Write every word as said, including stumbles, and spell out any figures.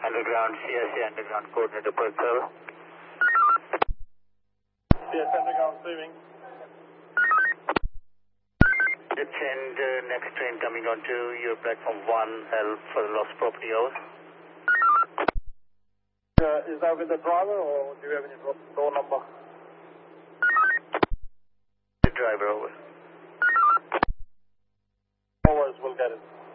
Underground, C S A Underground, coordinator Perkel. C S A Underground, receiving. Let's send uh, next train coming on to your platform one, help for the lost property hours. Uh, is that with the driver or do you have any door number? The driver over. Always will get it.